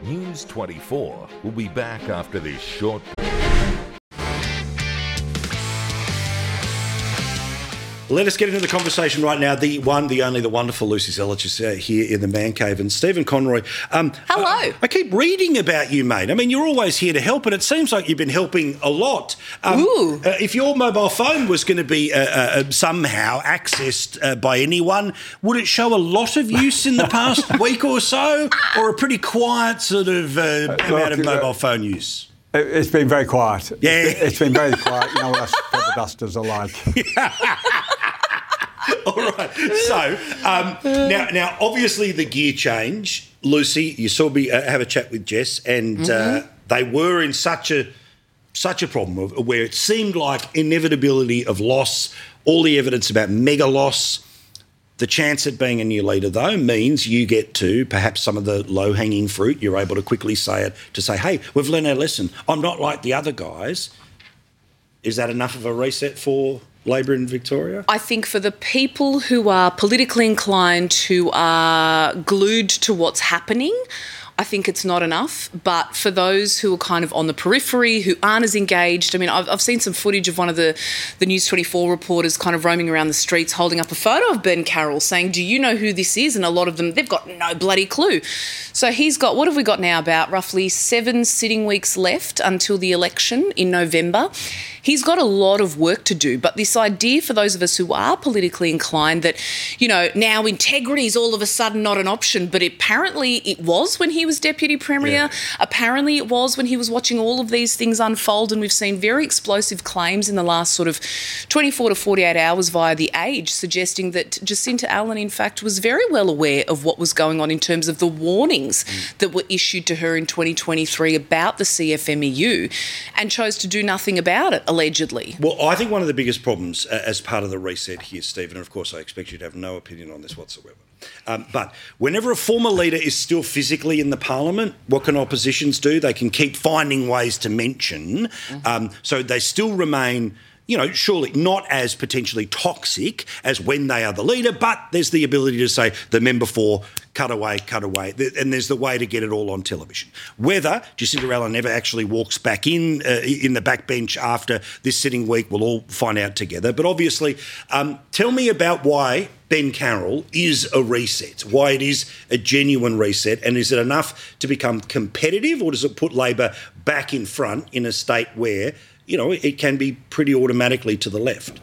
News 24 will be back after this short... Let us get into the conversation right now. The one, the only, the wonderful Lucy Zelich is here in the Man Cave. And Stephen Conroy. Hello. I keep reading about you, mate. I mean, you're always here to help, and it seems like you've been helping a lot. If your mobile phone was going to be somehow accessed by anyone, would it show a lot of use in the past week or so, or a pretty quiet sort of amount of mobile phone use? It's been very quiet. Yeah. It's been very quiet. You know what us feather dusters are like. All right. So now, obviously, the gear change, Lucy. You saw me have a chat with Jess, and they were in such a problem where it seemed like inevitability of loss. All the evidence about mega loss. The chance at being a new leader, though, means you get to perhaps some of the low-hanging fruit. You're able to quickly say it to say, "Hey, we've learned our lesson. I'm not like the other guys." Is that enough of a reset for Labor in Victoria? I think for the people who are politically inclined, who are glued to what's happening, I think it's not enough. But for those who are kind of on the periphery, who aren't as engaged, I mean, I've seen some footage of one of the News 24 reporters kind of roaming around the streets holding up a photo of Ben Carroll saying, "Do you know who this is?" And a lot of them, they've got no bloody clue. So he's got, what have we got now, about roughly 7 sitting weeks left until the election in November. He's got a lot of work to do. But this idea for those of us who are politically inclined that, you know, now integrity is all of a sudden not an option, but apparently it was when he was Deputy Premier. Yeah. Apparently it was when he was watching all of these things unfold, and we've seen very explosive claims in the last sort of 24 to 48 hours via The Age suggesting that Jacinta Allen, in fact, was very well aware of what was going on in terms of the warnings that were issued to her in 2023 about the CFMEU and chose to do nothing about it, allegedly. Well, I think one of the biggest problems as part of the reset here, Stephen, and of course I expect you to have no opinion on this whatsoever, but whenever a former leader is still physically in the parliament, what can oppositions do? They can keep finding ways to mention, so they still remain, you know, surely not as potentially toxic as when they are the leader, but there's the ability to say the member for cut away, and there's the way to get it all on television. Whether Jacinta Allen ever actually walks back in the backbench after this sitting week, we'll all find out together. But obviously, tell me about why Ben Carroll is a reset, why it is a genuine reset, and is it enough to become competitive, or does it put Labor back in front in a state where, you know, it can be pretty automatically to the left?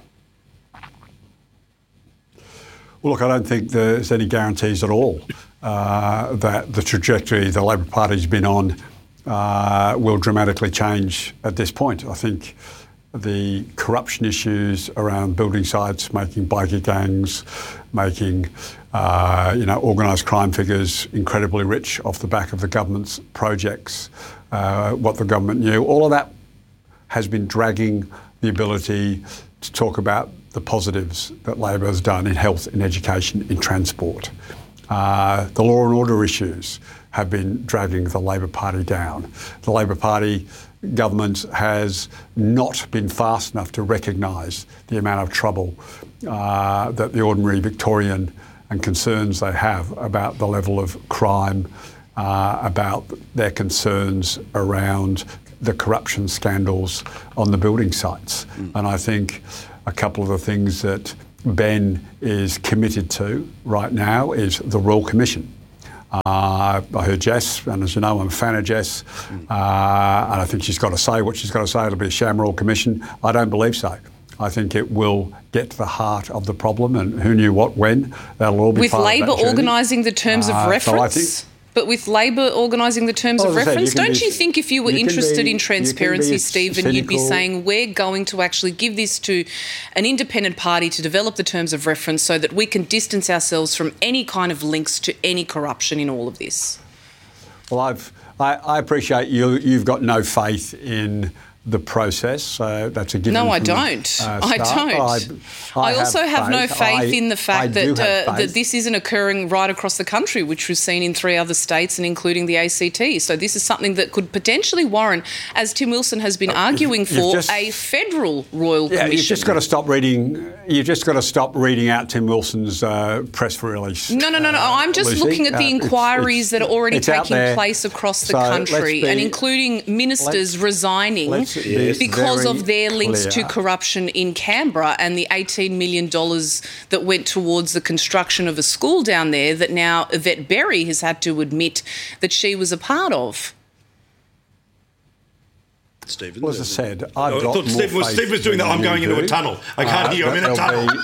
Well, look, I don't think there's any guarantees at all that the trajectory the Labor Party's been on will dramatically change at this point. I think the corruption issues around building sites, making bikie gangs, making organised crime figures incredibly rich off the back of the government's projects, what the government knew, all of that has been dragging the ability to talk about the positives that Labor has done in health, in education, in transport. The law and order issues have been dragging the Labor Party down. The Labor Party government has not been fast enough to recognise the amount of trouble that the ordinary Victorian and concerns they have about the level of crime, about their concerns around the corruption scandals on the building sites. And I think a couple of the things that Ben is committed to right now is the Royal Commission. I heard Jess, and as you know, I'm a fan of Jess, and I think she's got to say what she's got to say. It'll be a sham Royal Commission. I don't believe so. I think it will get to the heart of the problem, and who knew what when. That'll all be with part Labor of that journey. organising the terms of reference. But with Labor organising the terms of reference, don't you think if you were interested in transparency, Stephen, you'd be saying we're going to actually give this to an independent party to develop the terms of reference so that we can distance ourselves from any kind of links to any corruption in all of this? Well, I appreciate you've got no faith in the process. So that's a given. No, I from don't. the I start. don't. I also have no faith in the fact that this isn't occurring right across the country, which was seen in 3 other states and including the ACT. So this is something that could potentially warrant, as Tim Wilson has been arguing for, a federal royal commission. You've just got to stop reading. You've just got to stop reading out Tim Wilson's press release. No. I'm just Lucy, looking at the inquiries that are already taking place across the country, and including ministers resigning because of their links to corruption in Canberra and the $18 million that went towards the construction of a school down there that now Yvette Berry has had to admit that she was a part of. Stephen, well, as I said, I thought Steve was doing that. I'm going into a tunnel. I can't hear you. I'm in a tunnel.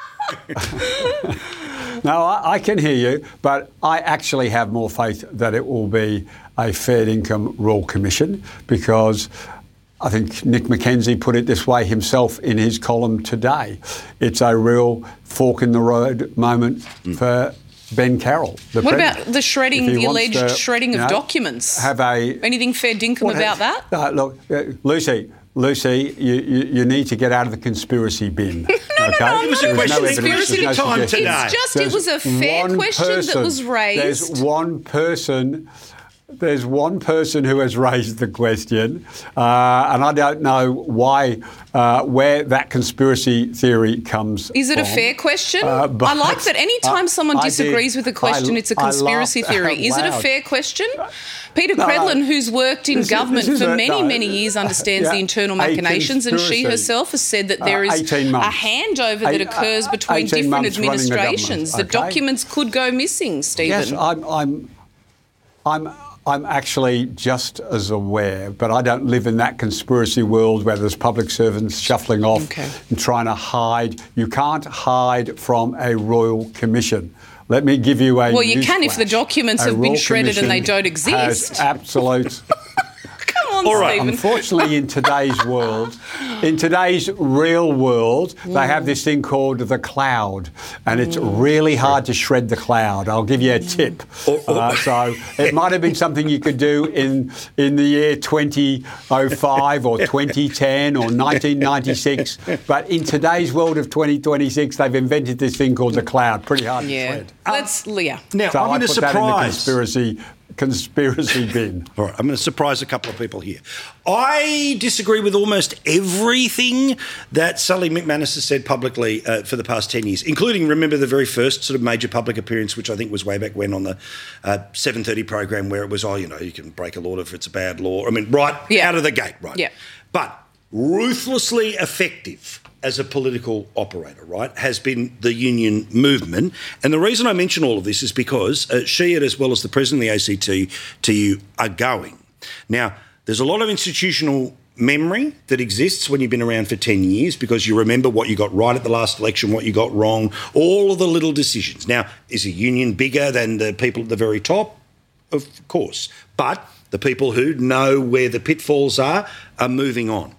No, I can hear you, but I actually have more faith that it will be a Fair Income Royal Commission, because I think Nick McKenzie put it this way himself in his column today. It's a real fork in the road moment for Ben Carroll. What about the shredding, the alleged shredding of documents? Anything fair dinkum about that? Look, Lucy, you need to get out of the conspiracy bin. Okay? It was a question of conspiracy time today. It was a fair question that was raised. There's one person who has raised the question, and I don't know where that conspiracy theory comes from. Is it a fair question? I like that any time someone disagrees with a question, it's a conspiracy theory. Is it a fair question? Peter Credlin, who's worked in government for many years, understands the internal machinations, and she herself has said that there is a handover that occurs between different administrations. The documents could go missing, Stephen. Yes, I'm actually just as aware, but I don't live in that conspiracy world where there's public servants shuffling off and trying to hide. You can't hide from a royal commission. Let me give you a Well, you can if the documents have been shredded and they don't exist. Absolute. Come on, All right. Stephen. Unfortunately, in today's world, in today's real world, they have this thing called the cloud, and it's really hard to shred the cloud. I'll give you a tip. So it might have been something you could do in the year 2005 or 2010 or 1996, but in today's world of 2026, they've invented this thing called the cloud. Pretty hard to shred. Now, so I'm going to surprise. That in the conspiracy bin. All right, I'm going to surprise a couple of people here. I disagree with almost everything that Sally McManus has said publicly for the past 10 years, including, remember, the very first sort of major public appearance, which I think was way back when on the 7:30 program, where it was, you can break a law if it's a bad law. I mean, out of the gate, right? Yeah. But ruthlessly effective as a political operator, right, has been the union movement. And the reason I mention all of this is because she, as well as the president of the ACTU, are going. Now, there's a lot of institutional memory that exists when you've been around for 10 years, because you remember what you got right at the last election, what you got wrong, all of the little decisions. Now, is a union bigger than the people at the very top? Of course. But the people who know where the pitfalls are moving on.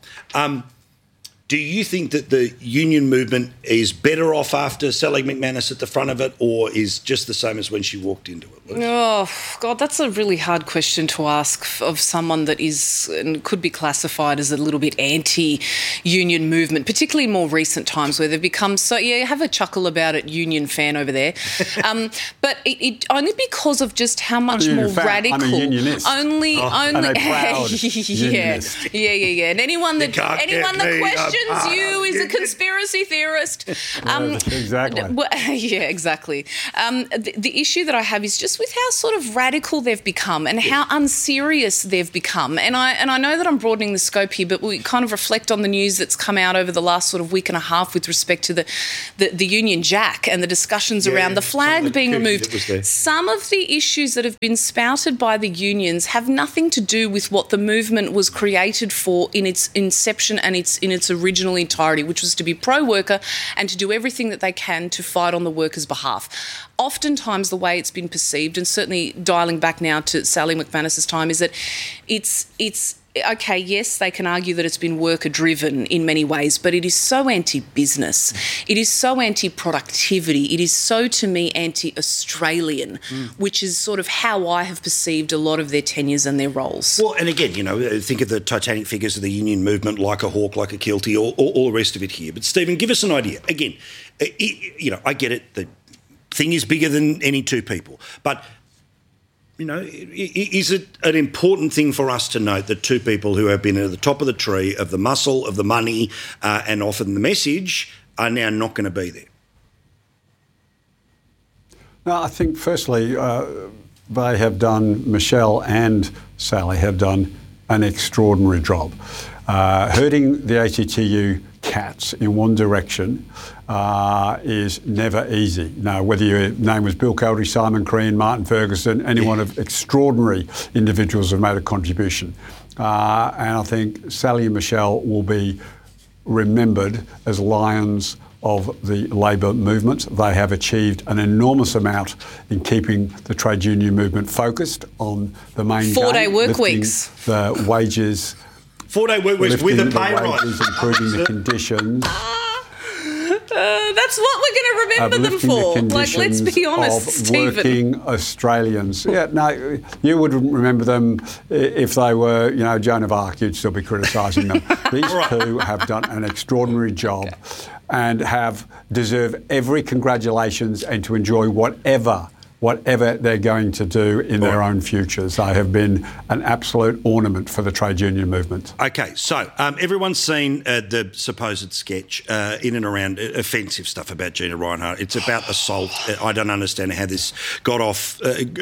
Do you think that the union movement is better off after Sally McManus at the front of it, or is just the same as when she walked into it, Lucy? Oh, God, that's a really hard question to ask of someone that is and could be classified as a little bit anti-union movement, particularly in more recent times where they've become so, have a chuckle about it, union fan over there. But it only because of just how much more radical. I'm a unionist. Only, and a proud unionist. Yeah. And anyone that questions you is a conspiracy theorist. Exactly. Yeah, exactly. The issue that I have is just with how sort of radical they've become and how unserious they've become. And I know that I'm broadening the scope here, but we kind of reflect on the news that's come out over the last sort of week and a half with respect to the Union Jack and the discussions around the flag being removed. Some of the issues that have been spouted by the unions have nothing to do with what the movement was created for in its inception and in its original entirety, which was to be pro-worker and to do everything that they can to fight on the workers' behalf. Oftentimes the way it's been perceived, and certainly dialing back now to Sally McManus's time, is that it's okay, yes, they can argue that it's been worker-driven in many ways, but it is so anti-business. It is so anti-productivity. It is so, to me, anti-Australian, which is sort of how I have perceived a lot of their tenures and their roles. Well, and again, think of the titanic figures of the union movement, like a Hawke, like a Kilty, all the rest of it here. But, Stephen, give us an idea. Again, I get it. The thing is bigger than any two people. But is it an important thing for us to note that two people who have been at the top of the tree of the muscle, of the money, and often the message are now not going to be there? No, I think firstly, they have done, Michelle and Sally have done an extraordinary job. Herding the ACTU cats in one direction is never easy. Now, whether your name was Bill Caldry, Simon Crean, Martin Ferguson, any one of extraordinary individuals have made a contribution. And I think Sally and Michelle will be remembered as lions of the Labor movement. They have achieved an enormous amount in keeping the trade union movement focused on the main Four-day work weeks. The wages. 4-day work weeks with a pay rise. Improving the conditions. That's what we're going to remember them for. Let's be honest, Stephen. Working Australians. Yeah, no, you would remember them if they were, Joan of Arc. You'd still be criticising them. These two have done an extraordinary job and deserve every congratulations and to enjoy whatever they're going to do in their own futures. They have been an absolute ornament for the trade union movement. Okay, so everyone's seen the supposed sketch in and around offensive stuff about Gina Rinehart. It's about assault. I don't understand how this got off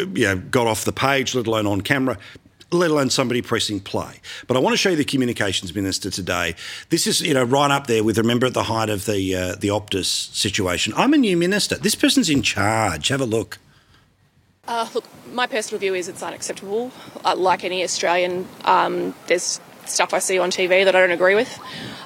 the page, let alone on camera, let alone somebody pressing play. But I want to show you the Communications Minister today. This is, right up there with, remember, at the height of the Optus situation. I'm a new minister. This person's in charge. Have a look. Look, my personal view is it's unacceptable. Like any Australian, there's stuff I see on TV that I don't agree with.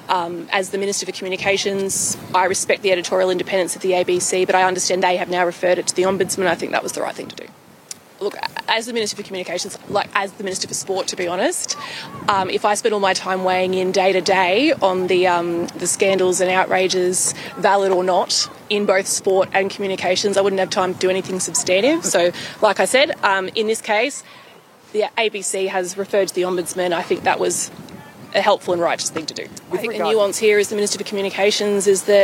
As the Minister for Communications, I respect the editorial independence of the ABC, but I understand they have now referred it to the Ombudsman. I think that was the right thing to do. Look, as the Minister for Communications, as the Minister for Sport, to be honest, if I spent all my time weighing in day to day on the scandals and outrages, valid or not, in both sport and communications, I wouldn't have time to do anything substantive. So, like I said, in this case, the ABC has referred to the Ombudsman. I think that was a helpful and righteous thing to do. I think the nuance here as the Minister for Communications is that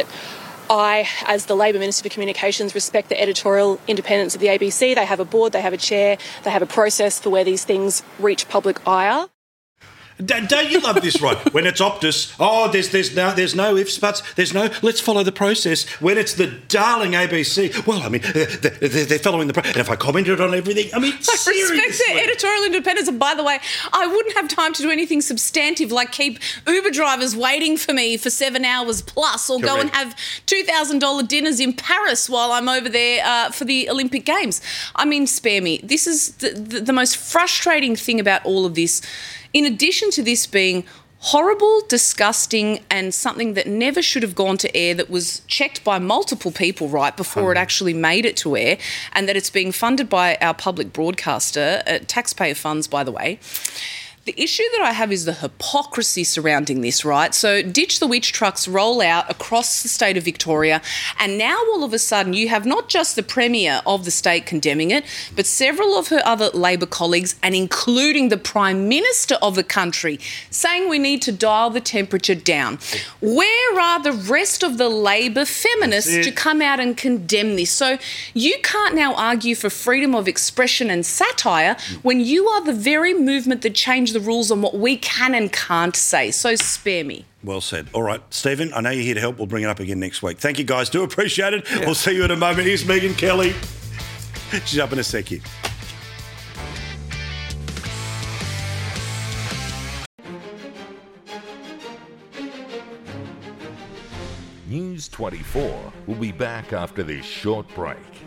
I, as the Labor Minister for Communications, respect the editorial independence of the ABC. They have a board, they have a chair, they have a process for where these things reach public ire. Don't you love this, right? When it's Optus, there's no ifs, buts, let's follow the process. When it's the darling ABC, well, I mean, they're following the process. And if I commented on everything, I mean, seriously. I respect their editorial independence. And by the way, I wouldn't have time to do anything substantive like keep Uber drivers waiting for me for 7 hours plus or go and have $2,000 dinners in Paris while I'm over there for the Olympic Games. I mean, spare me. This is the most frustrating thing about all of this. In addition to this being horrible, disgusting, and something that never should have gone to air, that was checked by multiple people right before it actually made it to air, and that it's being funded by our public broadcaster, taxpayer funds, by the way. The issue that I have is the hypocrisy surrounding this, right? So Ditch the Witch trucks roll out across the state of Victoria, and now all of a sudden you have not just the Premier of the state condemning it, but several of her other Labor colleagues, and including the Prime Minister of the country, saying we need to dial the temperature down. Where are the rest of the Labor feminists to come out and condemn this? So you can't now argue for freedom of expression and satire when you are the very movement that changed the rules on what we can and can't say. So spare me. Well said. All right, Stephen, I know you're here to help. We'll bring it up again next week. Thank you, guys. Do appreciate it. Yeah. We'll see you in a moment. Here's Megan Kelly. She's up in a sec here. News 24 will be back after this short break.